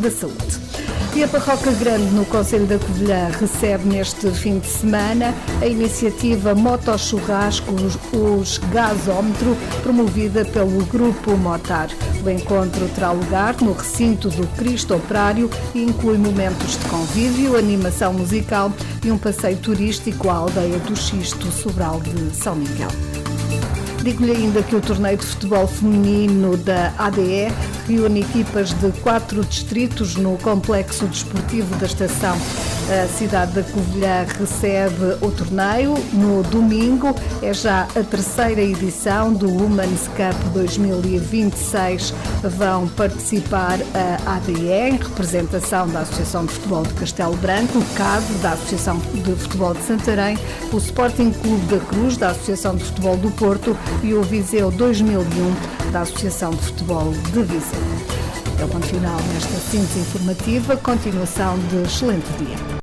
da Saúde. E a Paróquia Grande, no Concelho da Covilhã, recebe neste fim de semana a iniciativa Motochurrasco, os Gasómetro, promovida pelo Grupo Motar. O encontro terá lugar no recinto do Cristo Operário e inclui momentos de convívio, animação musical e um passeio turístico à aldeia do Xisto, Sobral de São Miguel. Digo-lhe ainda que o torneio de futebol feminino da ADE reúne equipas de 4 distritos no complexo desportivo da estação. A cidade da Covilhã recebe o torneio no domingo. É já a 3ª edição do Women's Cup 2026. Vão participar a ADE, em representação da Associação de Futebol de Castelo Branco, o CAD, da Associação de Futebol de Santarém, o Sporting Clube da Cruz, da Associação de Futebol do Porto, e o Viseu 2001 da Associação de Futebol de Viseu. É o ponto final nesta síntese informativa. Continuação de excelente dia.